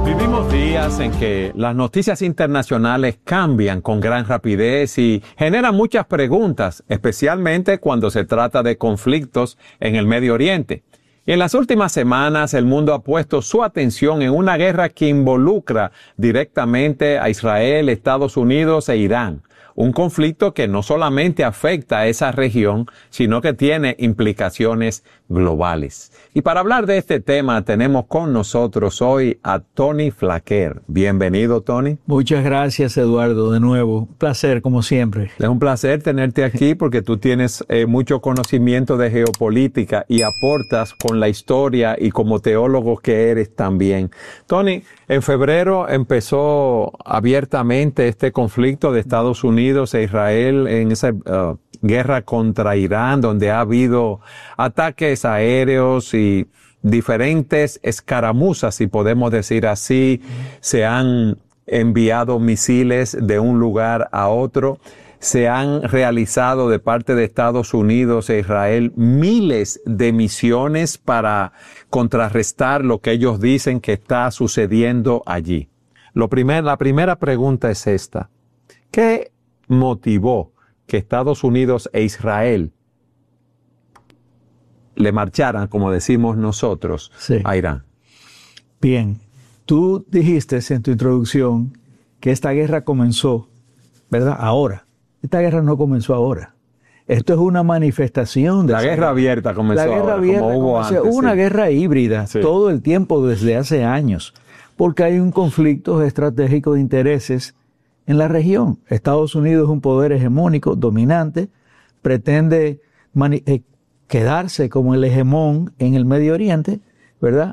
Vivimos días en que las noticias internacionales cambian con gran rapidez y generan muchas preguntas, especialmente cuando se trata de conflictos en el Medio Oriente. Y en las últimas semanas el mundo ha puesto su atención en una guerra que involucra directamente a Israel, Estados Unidos e Irán. Un conflicto que no solamente afecta a esa región, sino que tiene implicaciones globales. Y para hablar de este tema tenemos con nosotros hoy a Tony Flaquer. Bienvenido, Tony. Muchas gracias, Eduardo, de nuevo. Un placer, como siempre. Es un placer tenerte aquí porque tú tienes mucho conocimiento de geopolítica y aportas con la historia y como teólogo que eres también. Tony, en febrero empezó abiertamente este conflicto de Estados Unidos e Israel en esa guerra contra Irán, donde ha habido ataques aéreos y diferentes escaramuzas, si podemos decir así. Se han enviado misiles de un lugar a otro. Se han realizado de parte de Estados Unidos e Israel miles de misiones para contrarrestar lo que ellos dicen que está sucediendo allí. La primera pregunta es esta. ¿Qué motivó que Estados Unidos e Israel le marcharan, como decimos nosotros, a Irán? Bien, tú dijiste en tu introducción que esta guerra comenzó, ¿verdad? Ahora. Esta guerra no comenzó ahora. Esto es una manifestación de... La guerra abierta comenzó ahora. La guerra abierta como hubo antes. Hubo una guerra híbrida todo el tiempo desde hace años, porque hay un conflicto estratégico de intereses en la región. Estados Unidos es un poder hegemónico, dominante, pretende quedarse como el hegemón en el Medio Oriente, ¿verdad?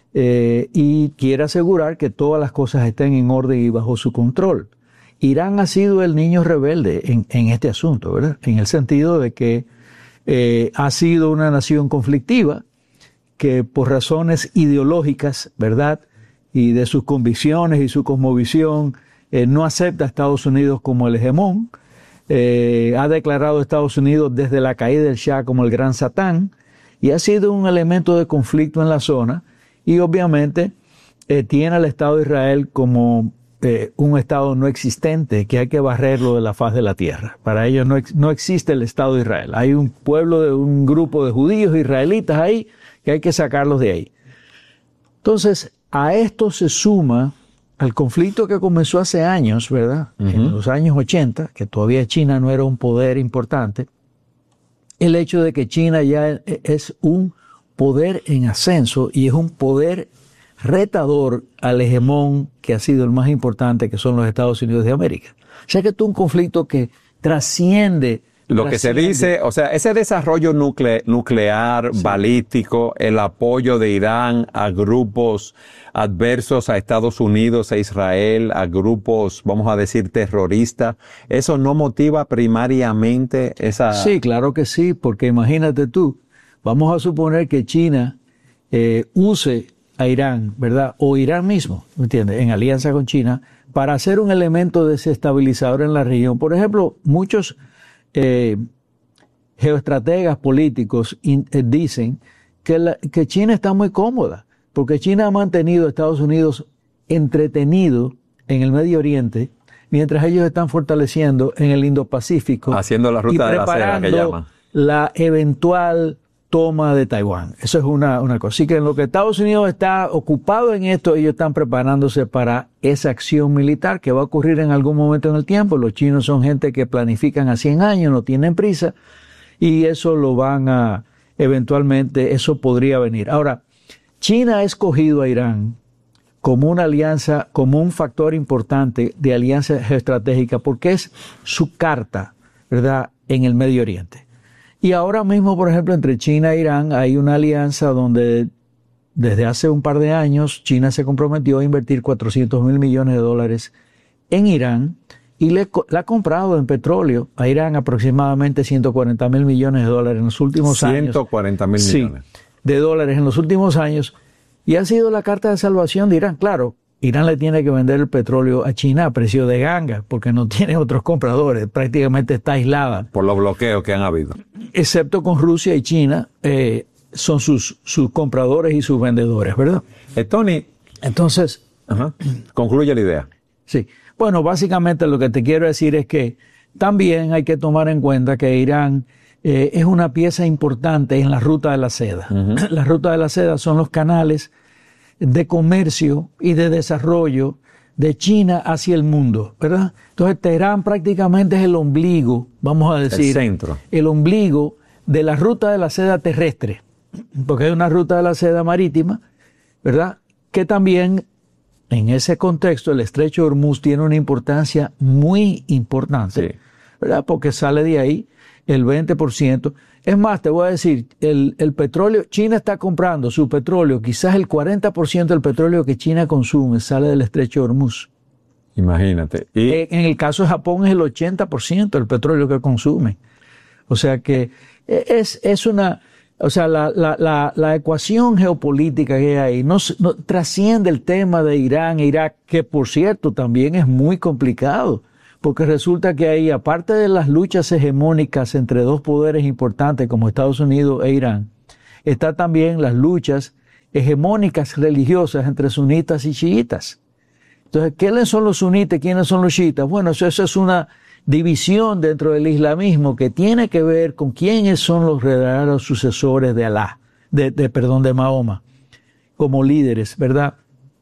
Y quiere asegurar que todas las cosas estén en orden y bajo su control. Irán ha sido el niño rebelde en este asunto, ¿verdad? En el sentido de que ha sido una nación conflictiva que por razones ideológicas, ¿verdad? Y de sus convicciones y su cosmovisión, no acepta a Estados Unidos como el hegemón. Ha declarado a Estados Unidos desde la caída del Shah como el gran Satán y ha sido un elemento de conflicto en la zona y obviamente tiene al Estado de Israel como un Estado no existente que hay que barrerlo de la faz de la tierra. Para ellos no existe el Estado de Israel. Hay un pueblo, un grupo de judíos israelitas ahí que hay que sacarlos de ahí. Entonces, a esto se suma al conflicto que comenzó hace años, ¿verdad? En los años 80, que todavía China no era un poder importante, el hecho de que China ya es un poder en ascenso y es un poder retador al hegemón que ha sido el más importante, que son los Estados Unidos de América. O sea que es un conflicto que trasciende lo que se dice, o sea, ese desarrollo nuclear, balístico, el apoyo de Irán a grupos adversos a Estados Unidos e Israel, a grupos, vamos a decir, terroristas, ¿eso no motiva primariamente esa...? Sí, claro que sí, porque imagínate tú, vamos a suponer que China use a Irán, ¿verdad? O Irán mismo, ¿me entiendes? En alianza con China, para hacer un elemento desestabilizador en la región. Por ejemplo, muchos geoestrategas políticos dicen que China está muy cómoda, porque China ha mantenido a Estados Unidos entretenido en el Medio Oriente, mientras ellos están fortaleciendo en el Indo-Pacífico. Haciendo la ruta de la seda que llaman. La eventual toma de Taiwán. Eso es una cosa. Así que en lo que Estados Unidos está ocupado en esto, ellos están preparándose para esa acción militar que va a ocurrir en algún momento en el tiempo. Los chinos son gente que planifican a 100 años, no tienen prisa, y eso lo van a, eventualmente, eso podría venir. Ahora, China ha escogido a Irán como una alianza, como un factor importante de alianza geoestratégica, porque es su carta, ¿verdad?, en el Medio Oriente. Y ahora mismo, por ejemplo, entre China e Irán hay una alianza donde desde hace un par de años China se comprometió a invertir $400 mil millones en Irán y le ha comprado en petróleo a Irán aproximadamente $140 mil millones en los últimos años. 140 mil millones. Sí, de dólares en los últimos años. Y ha sido la carta de salvación de Irán. Claro, Irán le tiene que vender el petróleo a China a precio de ganga porque no tiene otros compradores. Prácticamente está aislada. Por los bloqueos que han habido. Excepto con Rusia y China, son sus compradores y sus vendedores, ¿verdad? Tony, entonces, Ajá. Concluye la idea. Sí. Bueno, básicamente lo que te quiero decir es que también hay que tomar en cuenta que Irán es una pieza importante en la ruta de la seda. Uh-huh. La ruta de la seda son los canales de comercio y de desarrollo de China hacia el mundo, ¿verdad? Entonces Teherán prácticamente es el ombligo, vamos a decir, el centro, el ombligo de la ruta de la seda terrestre, porque hay una ruta de la seda marítima, ¿verdad? Que también en ese contexto el estrecho de Hormuz tiene una importancia muy importante, sí, ¿verdad? Porque sale de ahí el 20%. Es más, te voy a decir, el petróleo, China está comprando su petróleo, quizás el 40% del petróleo que China consume sale del estrecho de Hormuz. Imagínate. Y en el caso de Japón es el 80% del petróleo que consume. O sea que es una, o sea, la ecuación geopolítica que hay ahí no trasciende el tema de Irán e Irak, que por cierto también es muy complicado. Porque resulta que ahí, aparte de las luchas hegemónicas entre dos poderes importantes como Estados Unidos e Irán, está también las luchas hegemónicas religiosas entre sunitas y chiitas. Entonces, ¿quiénes son los sunitas y quiénes son los chiitas? Bueno, eso es una división dentro del islamismo que tiene que ver con quiénes son los verdaderos sucesores de Alá, de Mahoma, como líderes, ¿verdad?,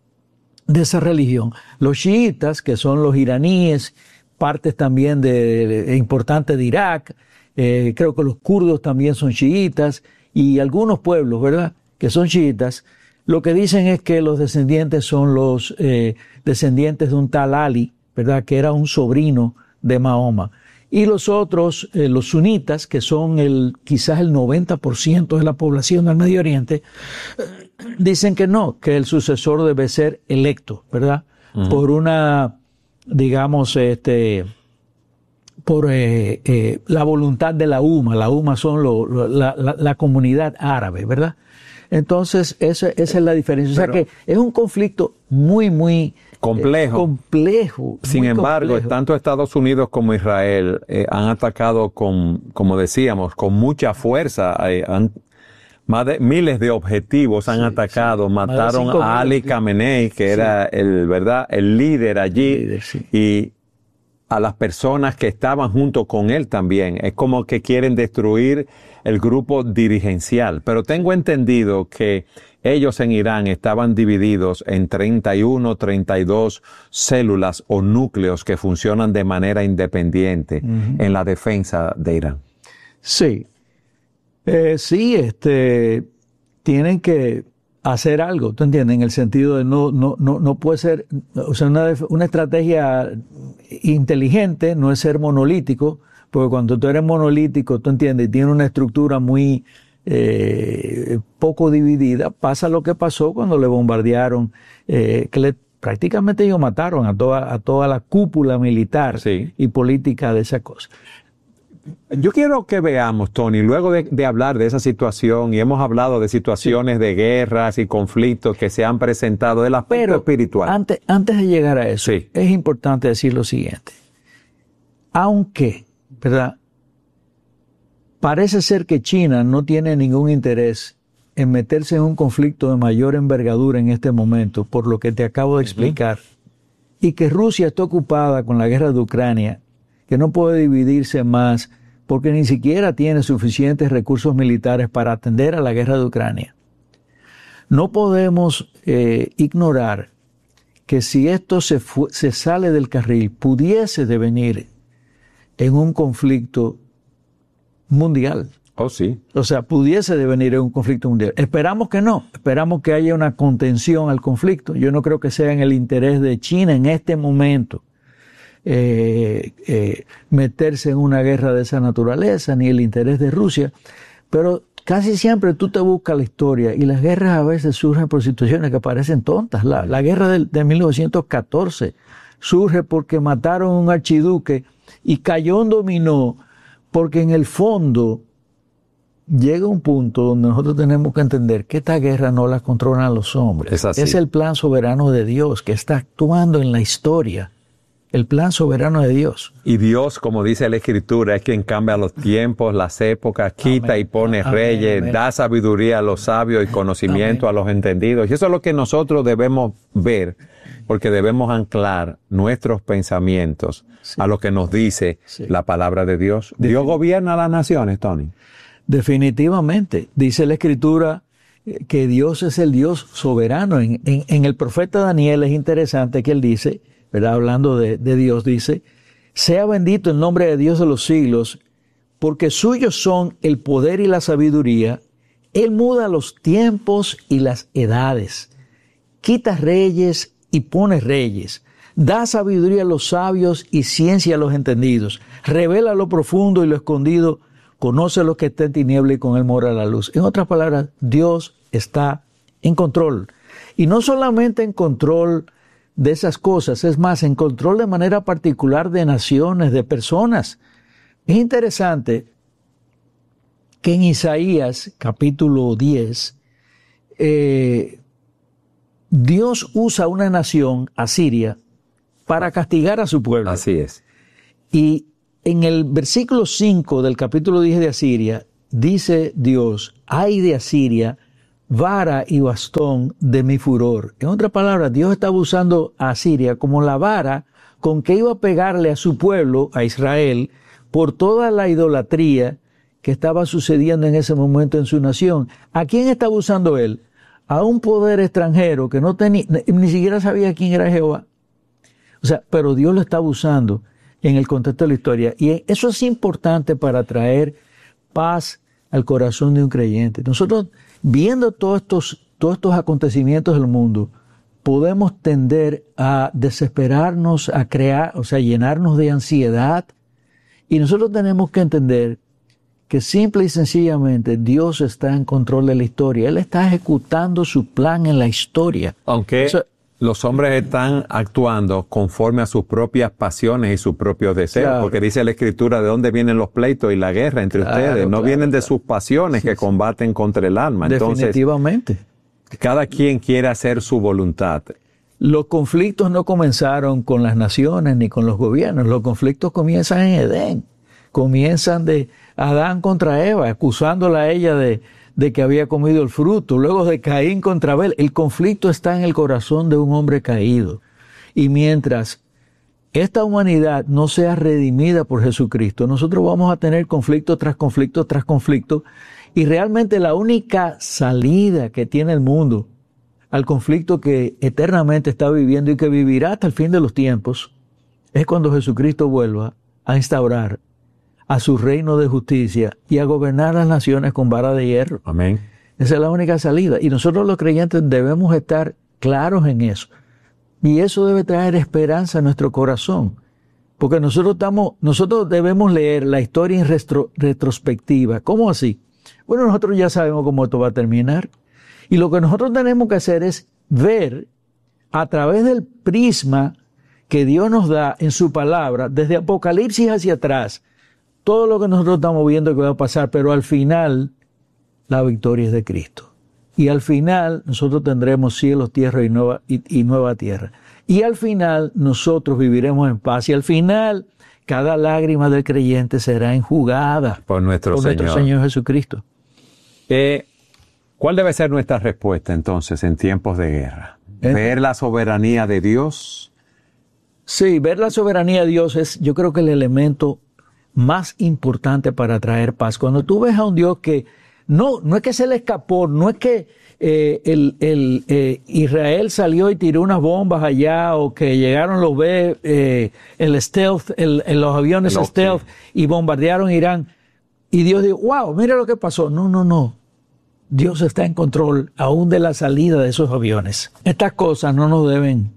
de esa religión. Los chiitas, que son los iraníes, partes también importantes de Irak, creo que los kurdos también son chiitas, y algunos pueblos, ¿verdad?, que son chiitas, lo que dicen es que los descendientes son los descendientes de un tal Ali, ¿verdad?, que era un sobrino de Mahoma. Y los otros, los sunitas, que son quizás el 90% de la población del Medio Oriente, dicen que no, que el sucesor debe ser electo, ¿verdad?, uh-huh, por una, digamos, por la voluntad de la UMA. La UMA son la comunidad árabe, ¿verdad? Entonces, esa es la diferencia. O sea que es un conflicto muy, muy complejo. Sin embargo, tanto Estados Unidos como Israel han atacado como decíamos, con mucha fuerza. Más de miles de objetivos han atacado. Sí. Mataron a Ali Khamenei, que era el líder allí, y a las personas que estaban junto con él también. Es como que quieren destruir el grupo dirigencial. Pero tengo entendido que ellos en Irán estaban divididos en 31, 32 células o núcleos que funcionan de manera independiente, uh-huh, en la defensa de Irán. Sí. Tienen que hacer algo, ¿tú entiendes? En el sentido de no puede ser, o sea, una estrategia inteligente no es ser monolítico, porque cuando tú eres monolítico, tú entiendes, tiene una estructura muy poco dividida, pasa lo que pasó cuando le bombardearon, prácticamente ellos mataron a toda la cúpula militar, sí, y política de esa cosa. Yo quiero que veamos, Tony, luego de hablar de esa situación, y hemos hablado de situaciones, sí, de guerras y conflictos que se han presentado del aspecto espiritual. Antes de llegar a eso, sí, es importante decir lo siguiente. Aunque, ¿verdad?, parece ser que China no tiene ningún interés en meterse en un conflicto de mayor envergadura en este momento, por lo que te acabo de explicar, uh-huh, y que Rusia está ocupada con la guerra de Ucrania, que no puede dividirse más porque ni siquiera tiene suficientes recursos militares para atender a la guerra de Ucrania. No podemos ignorar que si esto se sale del carril, pudiese devenir en un conflicto mundial. Oh, sí. O sea, pudiese devenir en un conflicto mundial. Esperamos que no. Esperamos que haya una contención al conflicto. Yo no creo que sea en el interés de China en este momento meterse en una guerra de esa naturaleza, ni el interés de Rusia, pero casi siempre tú te buscas la historia y las guerras a veces surgen por situaciones que parecen tontas. La guerra de 1914 surge porque mataron a un archiduque y cayó un dominó, porque en el fondo llega un punto donde nosotros tenemos que entender que esta guerra no la controlan los hombres. Es el plan soberano de Dios que está actuando en la historia el plan soberano de Dios. Y Dios, como dice la Escritura, es quien cambia los tiempos, las épocas, quita y pone reyes, da sabiduría a los sabios y conocimiento a los entendidos. Y eso es lo que nosotros debemos ver, porque debemos anclar nuestros pensamientos a lo que nos dice la palabra de Dios. Dios gobierna las naciones, Tony. Definitivamente. Dice la Escritura que Dios es el Dios soberano. En el profeta Daniel es interesante que él dice, ¿verdad? Hablando de Dios, dice, sea bendito el nombre de Dios de los siglos, porque suyos son el poder y la sabiduría. Él muda los tiempos y las edades, quita reyes y pone reyes, da sabiduría a los sabios y ciencia a los entendidos, revela lo profundo y lo escondido, conoce lo que está en tiniebla y con él mora la luz. En otras palabras, Dios está en control. Y no solamente en control de esas cosas, es más, en control de manera particular de naciones, de personas. Es interesante que en Isaías capítulo 10, Dios usa una nación, Asiria, para castigar a su pueblo. Así es. Y en el versículo 5 del capítulo 10 de Asiria, dice Dios, ay de Asiria, vara y bastón de mi furor. En otras palabras, Dios estaba usando a Asiria como la vara con que iba a pegarle a su pueblo, a Israel, por toda la idolatría que estaba sucediendo en ese momento en su nación. ¿A quién estaba usando él? A un poder extranjero que no tenía, ni siquiera sabía quién era Jehová. O sea, pero Dios lo estaba usando en el contexto de la historia. Y eso es importante para traer paz al corazón de un creyente. Nosotros, viendo todos estos acontecimientos del mundo, podemos tender a desesperarnos, a crear, o sea, llenarnos de ansiedad. Y nosotros tenemos que entender que simple y sencillamente Dios está en control de la historia. Él está ejecutando su plan en la historia. Aunque los hombres están actuando conforme a sus propias pasiones y sus propios deseos, claro, porque dice la Escritura de dónde vienen los pleitos y la guerra entre ustedes. No vienen de sus pasiones que combaten contra el alma. Definitivamente. Entonces, cada quien quiere hacer su voluntad. Los conflictos no comenzaron con las naciones ni con los gobiernos. Los conflictos comienzan en Edén. Comienzan de Adán contra Eva, acusándola a ella de que había comido el fruto. Luego de Caín contra Abel. El conflicto está en el corazón de un hombre caído. Y mientras esta humanidad no sea redimida por Jesucristo, nosotros vamos a tener conflicto tras conflicto tras conflicto. Y realmente la única salida que tiene el mundo al conflicto que eternamente está viviendo y que vivirá hasta el fin de los tiempos es cuando Jesucristo vuelva a instaurar a su reino de justicia y a gobernar las naciones con vara de hierro. Amén. Esa es la única salida. Y nosotros los creyentes debemos estar claros en eso. Y eso debe traer esperanza a nuestro corazón. Porque nosotros debemos leer la historia en retrospectiva. ¿Cómo así? Bueno, nosotros ya sabemos cómo esto va a terminar. Y lo que nosotros tenemos que hacer es ver a través del prisma que Dios nos da en su palabra, desde Apocalipsis hacia atrás, todo lo que nosotros estamos viendo que va a pasar, pero al final la victoria es de Cristo. Y al final nosotros tendremos cielos, tierra y nueva tierra. Y al final nosotros viviremos en paz. Y al final cada lágrima del creyente será enjugada por nuestro Señor Jesucristo. ¿Cuál debe ser nuestra respuesta entonces en tiempos de guerra? ¿Ver la soberanía de Dios? Sí, ver la soberanía de Dios es, yo creo que el elemento más importante para traer paz. Cuando tú ves a un Dios que no es que se le escapó, no es que Israel salió y tiró unas bombas allá o que llegaron los stealth, los aviones stealth y bombardearon Irán y Dios dijo, wow, mira lo que pasó. No. Dios está en control aún de la salida de esos aviones. Estas cosas no nos deben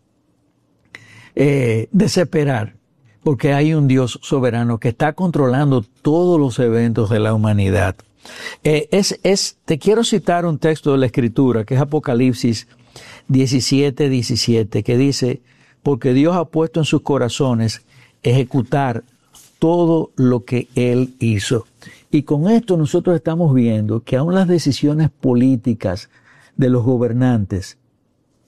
desesperar. Porque hay un Dios soberano que está controlando todos los eventos de la humanidad. Te quiero citar un texto de la Escritura, que es Apocalipsis 17:17, que dice, porque Dios ha puesto en sus corazones ejecutar todo lo que Él hizo. Y con esto nosotros estamos viendo que aún las decisiones políticas de los gobernantes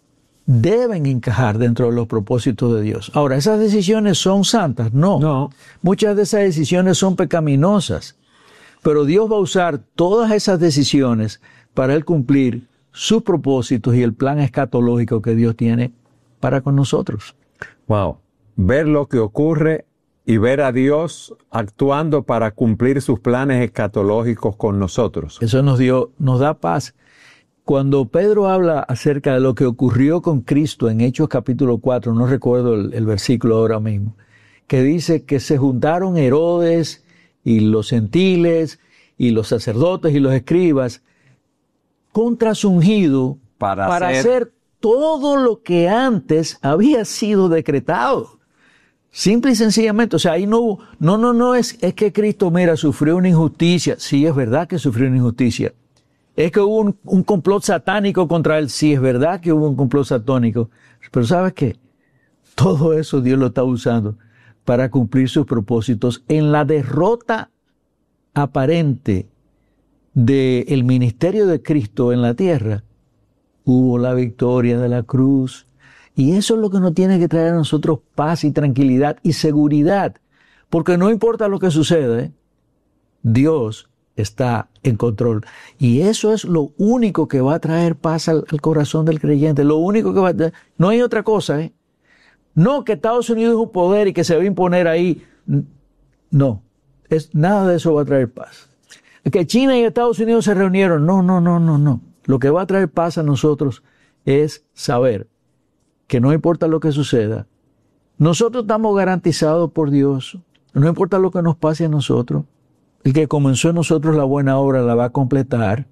deben encajar dentro de los propósitos de Dios. Ahora, ¿esas decisiones son santas? No. No. Muchas de esas decisiones son pecaminosas, pero Dios va a usar todas esas decisiones para Él cumplir sus propósitos y el plan escatológico que Dios tiene para con nosotros. Wow. Ver lo que ocurre y ver a Dios actuando para cumplir sus planes escatológicos con nosotros. Eso nos da paz. Cuando Pedro habla acerca de lo que ocurrió con Cristo en Hechos capítulo 4, no recuerdo el versículo ahora mismo, que dice que se juntaron Herodes y los gentiles y los sacerdotes y los escribas contra su ungido para hacer todo lo que antes había sido decretado. Simple y sencillamente, o sea, ahí no es que Cristo, mira, sufrió una injusticia. Sí, es verdad que sufrió una injusticia. Es que hubo un complot satánico contra él. Sí, es verdad que hubo un complot satánico. Pero ¿sabes qué? Todo eso Dios lo está usando para cumplir sus propósitos. En la derrota aparente del ministerio de Cristo en la tierra, hubo la victoria de la cruz. Y eso es lo que nos tiene que traer a nosotros paz y tranquilidad y seguridad. Porque no importa lo que suceda, Dios está en control. Y eso es lo único que va a traer paz al corazón del creyente. Lo único que va a traer. No hay otra cosa, No que Estados Unidos es un poder y que se va a imponer ahí. No. Nada de eso va a traer paz. Que China y Estados Unidos se reunieron. No. Lo que va a traer paz a nosotros es saber que no importa lo que suceda, nosotros estamos garantizados por Dios. No importa lo que nos pase a nosotros. El que comenzó en nosotros la buena obra la va a completar.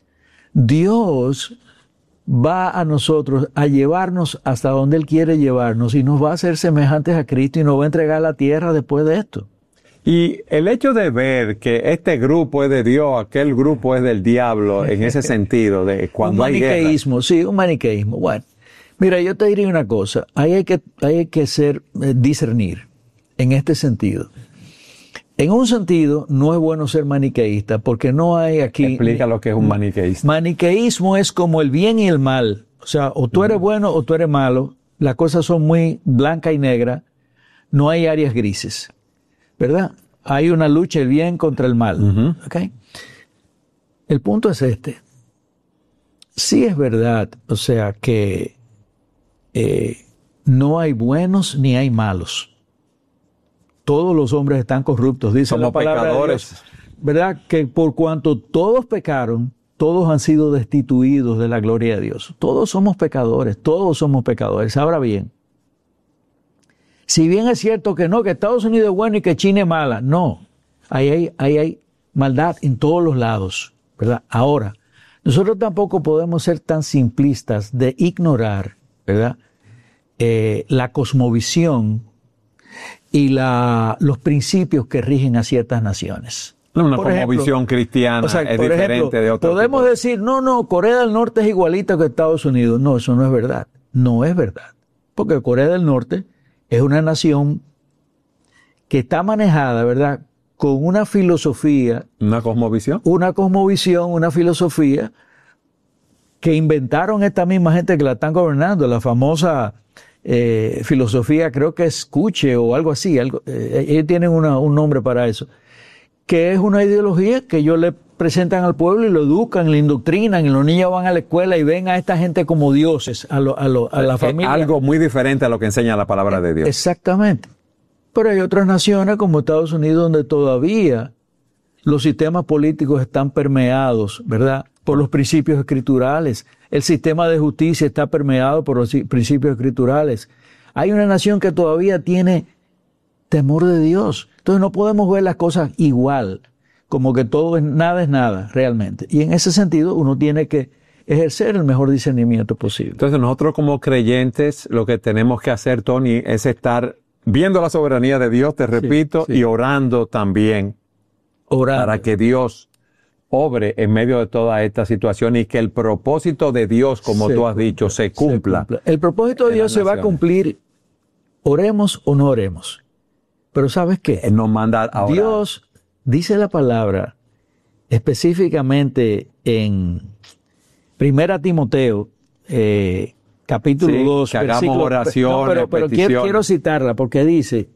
Dios va a nosotros a llevarnos hasta donde Él quiere llevarnos y nos va a hacer semejantes a Cristo y nos va a entregar la tierra después de esto. Y el hecho de ver que este grupo es de Dios, aquel grupo es del diablo, en ese sentido, de cuando hay guerra. Un maniqueísmo, sí, un maniqueísmo. Bueno, mira, yo te diría una cosa. Ahí hay que discernir en este sentido. En un sentido, no es bueno ser maniqueísta, porque no hay aquí... Explica lo que es un maniqueísta. Maniqueísmo es como el bien y el mal. O sea, o tú eres bueno o tú eres malo. Las cosas son muy blanca y negra. No hay áreas grises, ¿verdad? Hay una lucha el bien contra el mal. ¿Okay? El punto es este. Sí es verdad, o sea, que no hay buenos ni hay malos. Todos los hombres están corruptos, dice la palabra pecadores. De Dios, ¿verdad? Que por cuanto todos pecaron, todos han sido destituidos de la gloria de Dios. Todos somos pecadores. Ahora bien, si bien es cierto que no, que Estados Unidos es bueno y que China es mala, no. Ahí hay maldad en todos los lados, ¿verdad? Ahora, nosotros tampoco podemos ser tan simplistas de ignorar, ¿verdad? La cosmovisión y los principios que rigen a ciertas naciones. Una cosmovisión cristiana, o sea, es diferente de otro podemos tipo. Decir, no, Corea del Norte es igualita que Estados Unidos. No, eso no es verdad. No es verdad. Porque Corea del Norte es una nación que está manejada, ¿verdad?, con una filosofía. ¿Una cosmovisión? Una filosofía que inventaron esta misma gente que la están gobernando, la famosa filosofía, creo que es Kuche o algo así. Ellos tienen un nombre para eso. Que es una ideología que ellos le presentan al pueblo y lo educan, lo indoctrinan, y los niños van a la escuela y ven a esta gente como dioses, a la familia. Algo muy diferente a lo que enseña la palabra de Dios. Exactamente. Pero hay otras naciones como Estados Unidos donde todavía los sistemas políticos están permeados, ¿verdad?, por los principios escriturales. El sistema de justicia está permeado por los principios escriturales. Hay una nación que todavía tiene temor de Dios. Entonces no podemos ver las cosas igual, como que todo es nada realmente. Y en ese sentido uno tiene que ejercer el mejor discernimiento posible. Entonces nosotros como creyentes lo que tenemos que hacer, Tony, es estar viendo la soberanía de Dios, te repito, y orando también. Para que Dios obre en medio de toda esta situación y que el propósito de Dios, como tú has dicho, se cumpla. El propósito de Dios se va a cumplir, oremos o no oremos. Pero ¿sabes qué? Él nos manda a orar. Dios dice la palabra específicamente en 1 Timoteo, capítulo 2, que hagamos oraciones, pero quiero citarla porque dice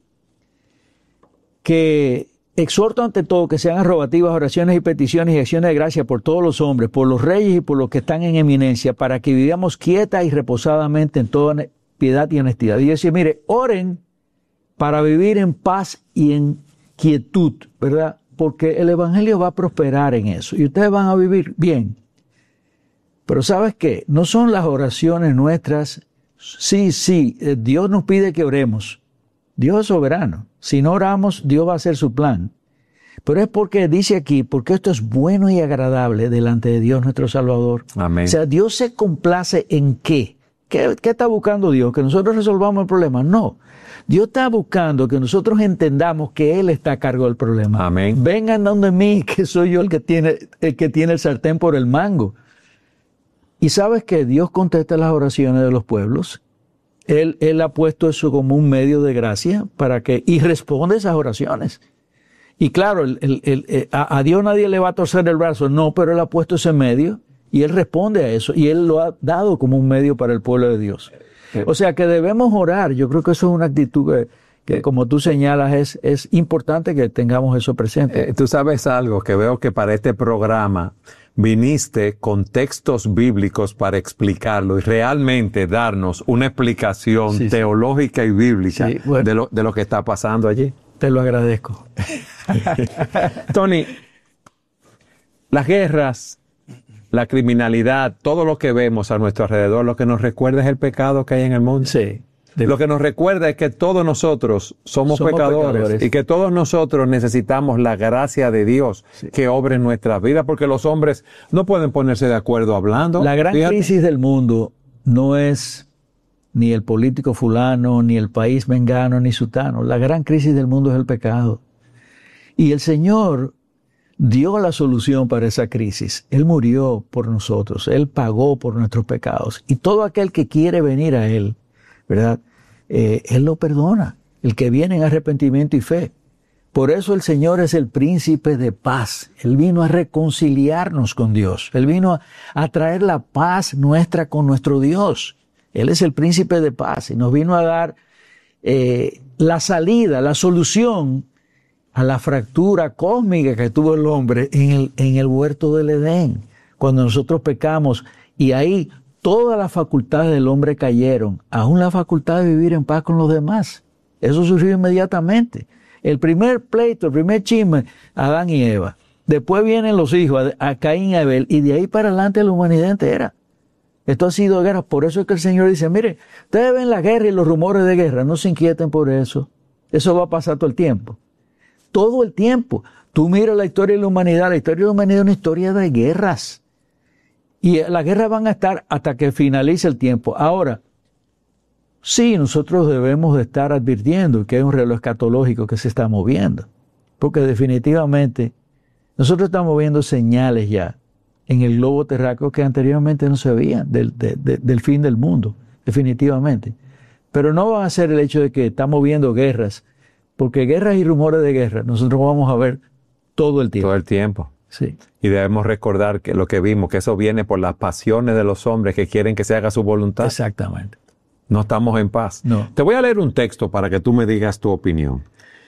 que exhorto ante todo que sean arrogativas oraciones y peticiones y acciones de gracia por todos los hombres, por los reyes y por los que están en eminencia, para que vivamos quieta y reposadamente en toda piedad y honestidad. Y dice, mire, oren para vivir en paz y en quietud, ¿verdad? Porque el evangelio va a prosperar en eso y ustedes van a vivir bien. Pero ¿sabes qué? No son las oraciones nuestras. Sí, Dios nos pide que oremos. Dios es soberano. Si no oramos, Dios va a hacer su plan. Pero es porque dice aquí, porque esto es bueno y agradable delante de Dios nuestro Salvador. Amén. O sea, Dios se complace en ¿qué? ¿Qué está buscando Dios? ¿Que nosotros resolvamos el problema? No. Dios está buscando que nosotros entendamos que Él está a cargo del problema. Amén. Vengan donde mí, que soy yo el que tiene el sartén por el mango. Y sabes que Dios contesta las oraciones de los pueblos. Él ha puesto eso como un medio de gracia y responde esas oraciones. Y claro, a Dios nadie le va a torcer el brazo, no, pero Él ha puesto ese medio y Él responde a eso y Él lo ha dado como un medio para el pueblo de Dios. O sea que debemos orar. Yo creo que eso es una actitud que como tú señalas, es importante que tengamos eso presente. Tú sabes algo que veo que para este programa viniste con textos bíblicos para explicarlo y realmente darnos una explicación teológica y bíblica de lo que está pasando allí. Te lo agradezco. Tony, las guerras, la criminalidad, todo lo que vemos a nuestro alrededor, lo que nos recuerda es el pecado que hay en el mundo. Sí. Lo que nos recuerda es que todos nosotros somos pecadores y que todos nosotros necesitamos la gracia de Dios que obre en nuestras vidas, porque los hombres no pueden ponerse de acuerdo hablando. La gran crisis del mundo no es ni el político fulano, ni el país mengano, ni sutano. La gran crisis del mundo es el pecado. Y el Señor dio la solución para esa crisis. Él murió por nosotros. Él pagó por nuestros pecados. Y todo aquel que quiere venir a Él, ¿verdad? Él lo perdona. El que viene en arrepentimiento y fe. Por eso el Señor es el príncipe de paz. Él vino a reconciliarnos con Dios. Él vino a traer la paz nuestra con nuestro Dios. Él es el príncipe de paz y nos vino a dar la salida, la solución a la fractura cósmica que tuvo el hombre en el huerto del Edén. Cuando nosotros pecamos y ahí todas las facultades del hombre cayeron, aún la facultad de vivir en paz con los demás. Eso surgió inmediatamente. El primer pleito, el primer chisme, Adán y Eva. Después vienen los hijos, a Caín y Abel, y de ahí para adelante la humanidad entera. Esto ha sido guerra. Por eso es que el Señor dice, mire, ustedes ven la guerra y los rumores de guerra, no se inquieten por eso. Eso va a pasar todo el tiempo. Todo el tiempo. Tú miras la historia de la humanidad es una historia de guerras. Y las guerras van a estar hasta que finalice el tiempo. Ahora, sí, nosotros debemos de estar advirtiendo que hay un reloj escatológico que se está moviendo. Porque definitivamente nosotros estamos viendo señales ya en el globo terráqueo que anteriormente no se veían del fin del mundo, definitivamente. Pero no va a ser el hecho de que estamos viendo guerras, porque guerras y rumores de guerra nosotros vamos a ver todo el tiempo. Todo el tiempo. Sí. Y debemos recordar que lo que vimos, que eso viene por las pasiones de los hombres que quieren que se haga su voluntad. Exactamente. No estamos en paz. No. Te voy a leer un texto para que tú me digas tu opinión.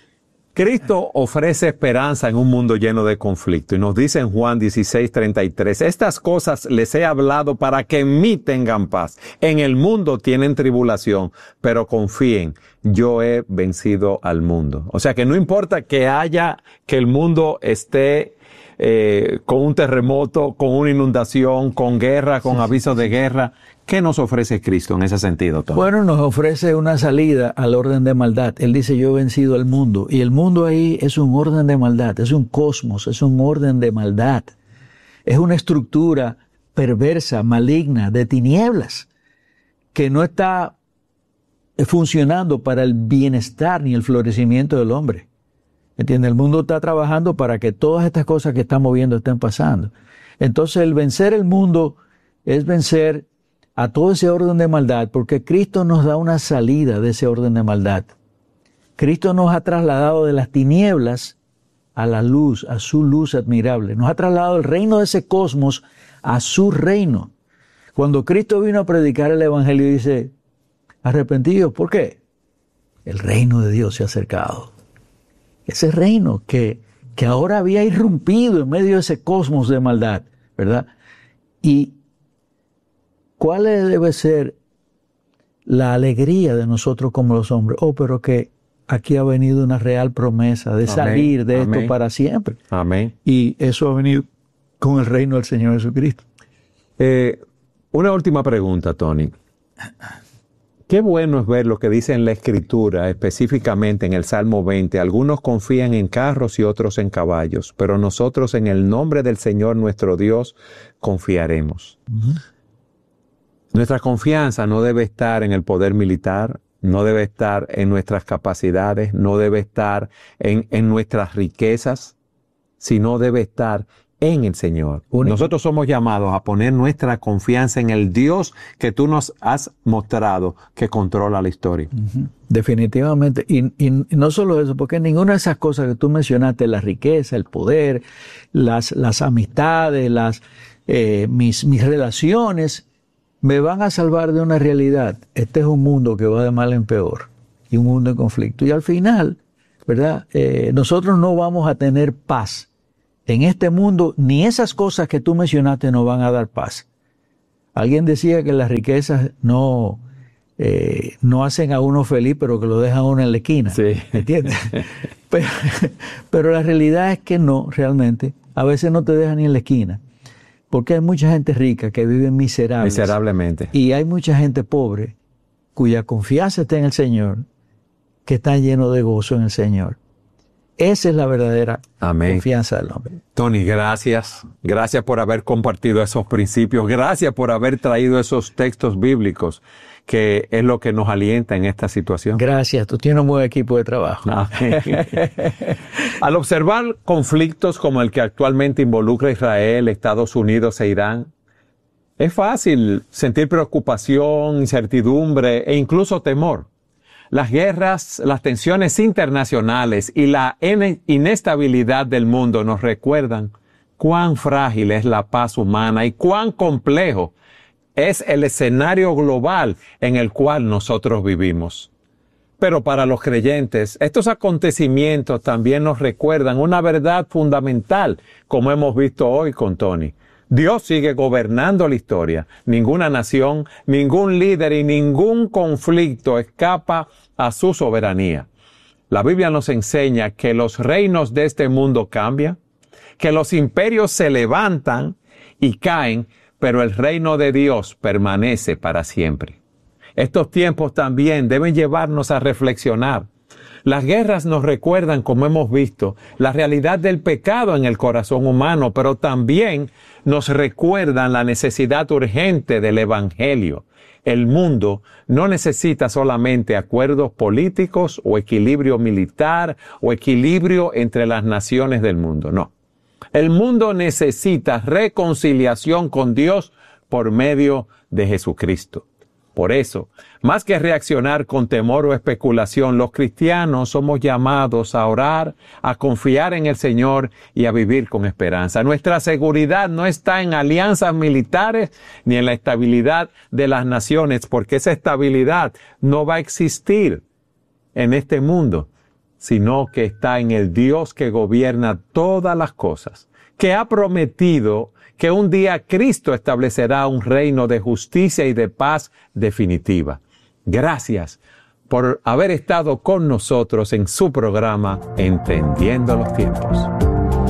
Cristo ofrece esperanza en un mundo lleno de conflicto. Y nos dice en Juan 16:33, estas cosas les he hablado para que en mí tengan paz. En el mundo tienen tribulación, pero confíen, yo he vencido al mundo. O sea que no importa que el mundo esté con un terremoto, con una inundación, con guerra, con avisos de guerra. ¿Qué nos ofrece Cristo en ese sentido, Tony? Bueno, nos ofrece una salida al orden de maldad. Él dice, yo he vencido al mundo. Y el mundo ahí es un orden de maldad, es un cosmos, es un orden de maldad. Es una estructura perversa, maligna, de tinieblas, que no está funcionando para el bienestar ni el florecimiento del hombre. ¿Entiendes? El mundo está trabajando para que todas estas cosas que estamos viendo estén pasando. Entonces, el vencer el mundo es vencer a todo ese orden de maldad, porque Cristo nos da una salida de ese orden de maldad. Cristo nos ha trasladado de las tinieblas a la luz, a su luz admirable. Nos ha trasladado el reino de ese cosmos a su reino. Cuando Cristo vino a predicar el Evangelio, dice, arrepentidos, ¿por qué? El reino de Dios se ha acercado. Ese reino que ahora había irrumpido en medio de ese cosmos de maldad, ¿verdad? Y ¿cuál debe ser la alegría de nosotros como los hombres? Oh, pero que aquí ha venido una real promesa de salir de esto para siempre. Amén. Y eso ha venido con el reino del Señor Jesucristo. Una última pregunta, Tony. Qué bueno es ver lo que dice en la Escritura, específicamente en el Salmo 20. Algunos confían en carros y otros en caballos, pero nosotros en el nombre del Señor nuestro Dios confiaremos. Nuestra confianza no debe estar en el poder militar, no debe estar en nuestras capacidades, no debe estar en nuestras riquezas, sino debe estar en el Señor. Nosotros somos llamados a poner nuestra confianza en el Dios que tú nos has mostrado que controla la historia. Definitivamente. Y no solo eso, porque ninguna de esas cosas que tú mencionaste, la riqueza, el poder, las amistades, mis relaciones, me van a salvar de una realidad. Este es un mundo que va de mal en peor y un mundo en conflicto. Y al final, ¿verdad? Nosotros no vamos a tener paz en este mundo, ni esas cosas que tú mencionaste nos van a dar paz. Alguien decía que las riquezas no hacen a uno feliz, pero que lo dejan a uno en la esquina. Sí. ¿Entiendes? Pero la realidad es que no, realmente. A veces no te dejan ni en la esquina. Porque hay mucha gente rica que vive miserablemente. Y hay mucha gente pobre cuya confianza está en el Señor, que está lleno de gozo en el Señor. Esa es la verdadera confianza del hombre. Tony, gracias. Gracias por haber compartido esos principios. Gracias por haber traído esos textos bíblicos, que es lo que nos alienta en esta situación. Gracias. Tú tienes un buen equipo de trabajo. Al observar conflictos como el que actualmente involucra a Israel, Estados Unidos e Irán, es fácil sentir preocupación, incertidumbre e incluso temor. Las guerras, las tensiones internacionales y la inestabilidad del mundo nos recuerdan cuán frágil es la paz humana y cuán complejo es el escenario global en el cual nosotros vivimos. Pero para los creyentes, estos acontecimientos también nos recuerdan una verdad fundamental, como hemos visto hoy con Tony. Dios sigue gobernando la historia. Ninguna nación, ningún líder y ningún conflicto escapa a su soberanía. La Biblia nos enseña que los reinos de este mundo cambian, que los imperios se levantan y caen, pero el reino de Dios permanece para siempre. Estos tiempos también deben llevarnos a reflexionar. Las guerras nos recuerdan, como hemos visto, la realidad del pecado en el corazón humano, pero también nos recuerdan la necesidad urgente del Evangelio. El mundo no necesita solamente acuerdos políticos o equilibrio militar o equilibrio entre las naciones del mundo, no. El mundo necesita reconciliación con Dios por medio de Jesucristo. Por eso, más que reaccionar con temor o especulación, los cristianos somos llamados a orar, a confiar en el Señor y a vivir con esperanza. Nuestra seguridad no está en alianzas militares ni en la estabilidad de las naciones, porque esa estabilidad no va a existir en este mundo, sino que está en el Dios que gobierna todas las cosas, que ha prometido que un día Cristo establecerá un reino de justicia y de paz definitiva. Gracias por haber estado con nosotros en su programa Entendiendo los Tiempos.